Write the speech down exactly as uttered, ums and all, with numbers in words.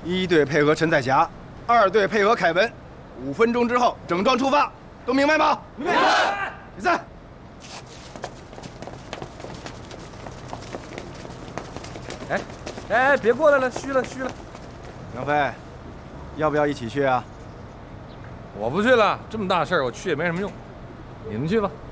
一队配合陈彩霞，二队配合凯文，五分钟之后整装出发，都明白吗？明白。比赛。 哎，哎，别过来了，虚了，虚了。 杨飞，要不要一起去啊？ 我不去了，这么大事儿，我去也没什么用。你们去吧。